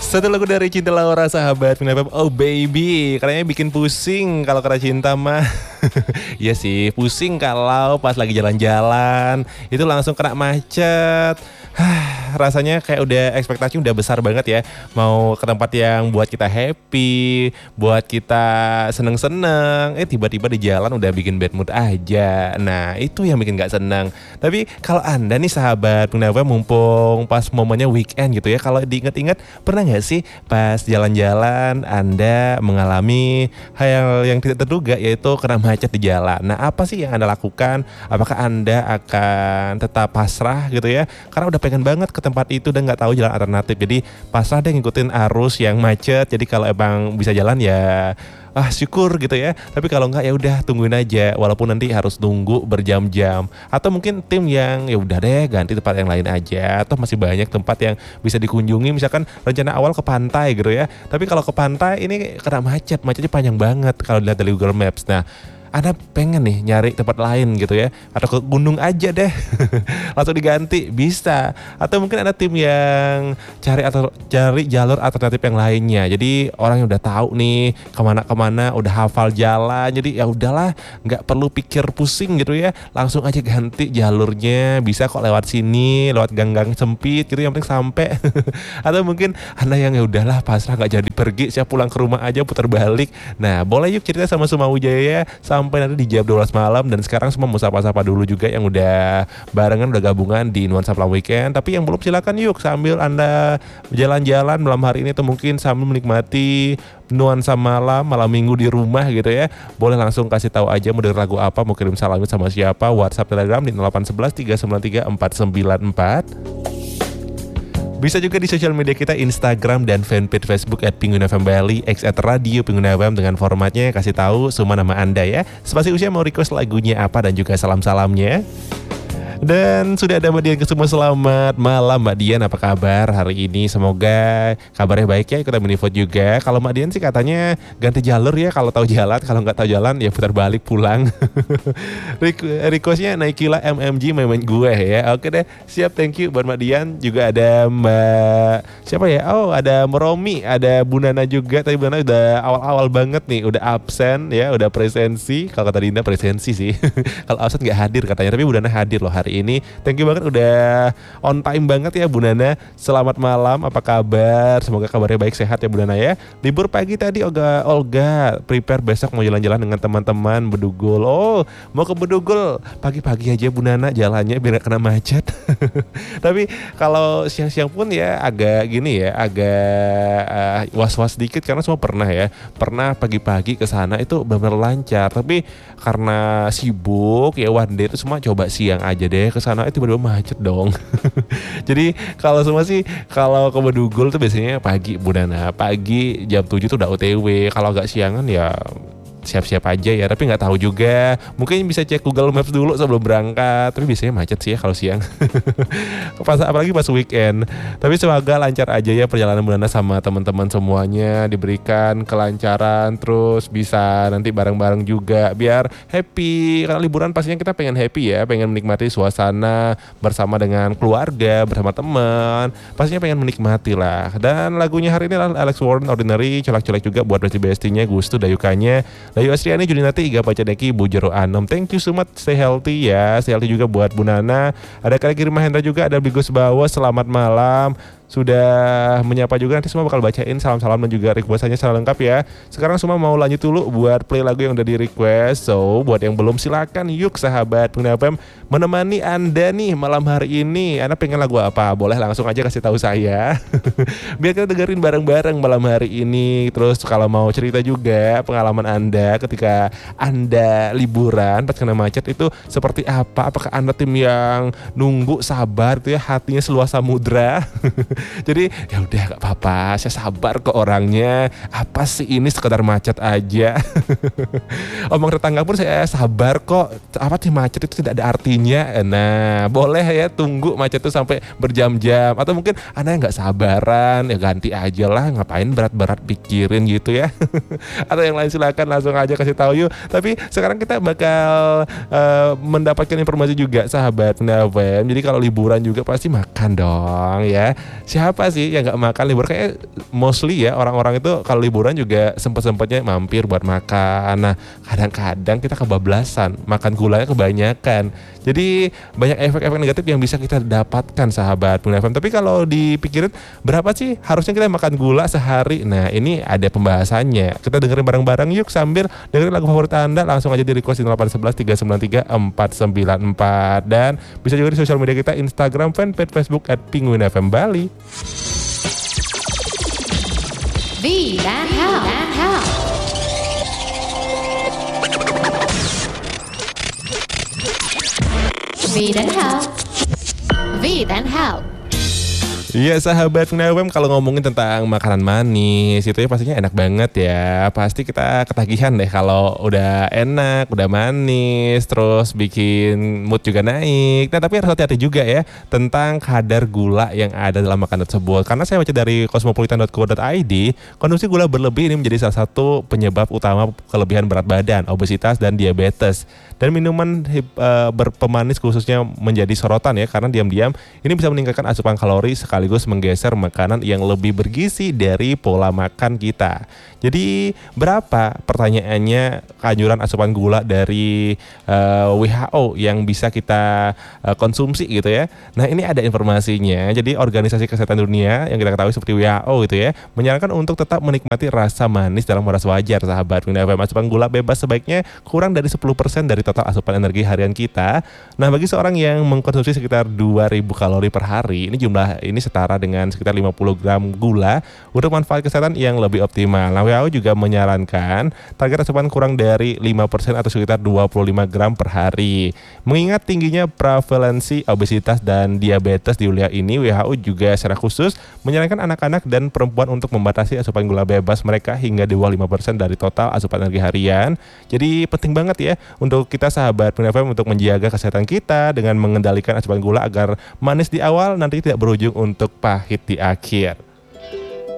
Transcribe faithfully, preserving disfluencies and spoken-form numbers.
Satu lagu dari Cinta Laura sahabat F M. Oh baby, katanya bikin pusing kalau kena cinta mah. Iya sih, pusing kalau pas lagi jalan-jalan itu langsung kena macet. Rasanya kayak udah ekspektasi udah besar banget ya, mau ke tempat yang buat kita happy, buat kita seneng-seneng, eh tiba-tiba di jalan udah bikin bad mood aja. Nah itu yang bikin gak seneng. Tapi kalau anda nih sahabat pendengar, mumpung pas momennya weekend gitu ya, kalau diingat-ingat pernah gak sih pas jalan-jalan anda mengalami hal yang tidak terduga, yaitu kena macet di jalan. Nah apa sih yang anda lakukan? Apakah anda akan tetap pasrah gitu ya, karena udah pengen banget ke tempat itu dan nggak tahu jalan alternatif, jadi pasrah deh ngikutin arus yang macet. Jadi kalau emang bisa jalan ya ah syukur gitu ya, tapi kalau nggak ya udah tungguin aja, walaupun nanti harus tunggu berjam-jam. Atau mungkin tim yang ya udah deh ganti tempat yang lain aja, atau masih banyak tempat yang bisa dikunjungi. Misalkan rencana awal ke pantai gitu ya, tapi kalau ke pantai ini kena macet, macetnya panjang banget kalau dilihat dari Google Maps. Nah Anda pengen nih nyari tempat lain gitu ya, atau ke gunung aja deh langsung diganti bisa. Atau mungkin ada tim yang cari atau cari jalur alternatif yang lainnya, jadi orang yang udah tahu nih kemana-kemana, udah hafal jalan, jadi ya udahlah nggak perlu pikir pusing gitu ya, langsung aja ganti jalurnya. Bisa kok lewat sini, lewat gang-gang sempit gitu, yang penting sampai. Atau mungkin Anda yang ya udahlah pasrah nggak jadi pergi, siap pulang ke rumah aja putar balik. Nah boleh yuk cerita sama Suma Wijaya sampai nanti di jam dua belas malam. Dan sekarang semua mau sapa-sapa dulu juga yang udah barengan, udah gabungan di Nuansa Malam Weekend. Tapi yang belum silakan yuk sambil Anda jalan-jalan malam hari ini, atau mungkin sambil menikmati nuansa malam, malam minggu di rumah gitu ya, boleh langsung kasih tahu aja mau denger lagu apa, mau kirim salam sama siapa. WhatsApp Telegram di nol delapan satu satu tiga sembilan tiga empat sembilan empat. Bisa juga di sosial media kita, Instagram dan fanpage Facebook at Pengguna F M Bali, X at Radio Pengguna F M, dengan formatnya kasih tahu semua nama Anda ya, spasi usia, mau request lagunya apa, dan juga salam-salamnya. Dan sudah ada Mbak Dian Kesuma. Selamat malam Mbak Dian, apa kabar hari ini? Semoga kabarnya baik ya, ikutan menifot juga. Kalau Mbak Dian sih katanya ganti jalur ya kalau tahu jalan, kalau nggak tahu jalan ya putar balik pulang. Requestnya Naikila M M G main gue ya. Oke deh, siap, thank you buat Mbak Dian. Juga ada Mbak siapa ya? Oh ada Meromi, ada Bu Nana juga. Tapi Bu Nana udah awal-awal banget nih, udah absen ya, udah presensi. Kalau kata Dinda presensi sih. Kalau absen nggak hadir katanya, tapi Bu Nana hadir loh hari ini. Thank you banget udah on time banget ya Bu Nana. Selamat malam, apa kabar? Semoga kabarnya baik, sehat ya Bu Nana ya. Libur pagi tadi Olga, Olga prepare besok mau jalan-jalan dengan teman-teman Bedugul. Oh mau ke Bedugul pagi-pagi aja Bu Nana jalannya biar gak kena macet. Tapi kalau siang-siang pun ya agak gini ya, agak uh, was-was dikit, karena semua pernah ya, pernah pagi-pagi ke sana itu benar-benar lancar. Tapi karena sibuk ya one day itu semua coba siang aja deh ke sana, itu tiba-tiba macet dong. Jadi kalau semua sih kalau ke Bedugul tuh biasanya pagi Bu Nana, pagi jam tujuh tuh udah O T W. Kalau agak siangan ya siap-siap aja ya, tapi nggak tahu juga, mungkin bisa cek Google Maps dulu sebelum berangkat. Tapi biasanya macet sih ya kalau siang. Pas, apalagi pas weekend. Tapi semoga lancar aja ya perjalanan Bu Nana sama teman-teman semuanya, diberikan kelancaran, terus bisa nanti bareng-bareng juga biar happy. Karena liburan pastinya kita pengen happy ya, pengen menikmati suasana bersama dengan keluarga, bersama teman, pastinya pengen menikmati lah. Dan lagunya hari ini adalah Alex Warren, Ordinary. Colak-colak juga buat besti-bestinya, Gustu, Dayukanya, Dayu Asriani, Julinati, Iga Pacadeki, Bu Jero Anom. Thank you so much, stay healthy ya. Stay healthy juga buat Bu Nana. Ada Kali Kiri Mahendra juga, ada Bigus Bawa, selamat malam. Sudah menyapa juga, nanti semua bakal bacain salam-salam dan juga requestannya secara lengkap ya. Sekarang semua mau lanjut dulu buat play lagu yang udah di request. So buat yang belum silakan yuk sahabat Pengguna F M menemani Anda nih malam hari ini. Anda pengen lagu apa? Boleh langsung aja kasih tahu saya. Biar kita dengerin bareng-bareng malam hari ini. Terus kalau mau cerita juga pengalaman Anda ketika Anda liburan pas kena macet itu seperti apa? Apakah Anda tim yang nunggu sabar tuh ya, hatinya seluas samudra? Jadi ya udah gak apa-apa, saya sabar kok orangnya. Apa sih ini, sekedar macet aja. Omong tetangga pun saya sabar kok. Apa sih macet itu tidak ada artinya. Nah boleh ya tunggu macet itu sampai berjam-jam. Atau mungkin Anda yang gak sabaran, ya ganti aja lah, ngapain berat-berat pikirin gitu ya. Atau yang lain silakan langsung aja kasih tahu yuk. Tapi sekarang kita bakal uh, mendapatkan informasi juga sahabat F M. Jadi kalau liburan juga pasti makan dong ya. siapa sih yang nggak makan libur? Kayak mostly ya orang-orang itu kalau liburan juga sempet-sempetnya mampir buat makan. Nah kadang-kadang kita kebablasan, makan gulanya kebanyakan. Jadi banyak efek-efek negatif yang bisa kita dapatkan sahabat Pengguna F M. Tapi kalau dipikirin berapa sih harusnya kita makan gula sehari? Nah ini ada pembahasannya. Kita dengerin bareng-bareng yuk sambil dengerin lagu favorit Anda. Langsung aja di request di nol delapan satu satu tiga sembilan tiga empat sembilan empat. Dan bisa juga di sosial media kita, Instagram, fanpage Facebook at Penguin F M Bali. V dan Hal. V dan Hal. V dan Hal. Iya sahabat Pengguna F M, kalau ngomongin tentang makanan manis itu ya pastinya enak banget ya. Pasti kita ketagihan deh kalau udah enak, udah manis, terus bikin mood juga naik. Nah tapi harus hati-hati juga ya tentang kadar gula yang ada dalam makanan tersebut. Karena saya baca dari cosmopolitan dot co dot i d, konsumsi gula berlebih ini menjadi salah satu penyebab utama kelebihan berat badan, obesitas, dan diabetes. Dan minuman uh, berpemanis khususnya menjadi sorotan ya, karena diam-diam ini bisa meningkatkan asupan kalori sekaligus menggeser makanan yang lebih bergizi dari pola makan kita. Jadi berapa pertanyaannya keanjuran asupan gula dari uh, W H O yang bisa kita uh, konsumsi gitu ya. Nah ini ada informasinya. Jadi Organisasi Kesehatan Dunia yang kita ketahui seperti W H O gitu ya, menyarankan untuk tetap menikmati rasa manis dalam batas wajar sahabat. Asupan gula bebas sebaiknya kurang dari sepuluh persen dari total asupan energi harian kita. Nah bagi seorang yang mengkonsumsi sekitar dua ribu kalori per hari, ini jumlah ini setara dengan sekitar lima puluh gram gula untuk manfaat kesehatan yang lebih optimal. Nah W H O juga menyarankan target asupan kurang dari lima persen atau sekitar dua puluh lima gram per hari. Mengingat tingginya prevalensi obesitas dan diabetes di wilayah ini, W H O juga secara khusus menyarankan anak-anak dan perempuan untuk membatasi asupan gula bebas mereka hingga di bawah lima persen dari total asupan energi harian. Jadi penting banget ya untuk kita sahabat Pengguna F M untuk menjaga kesehatan kita dengan mengendalikan asupan gula agar manis di awal nanti tidak berujung untuk pahit di akhir.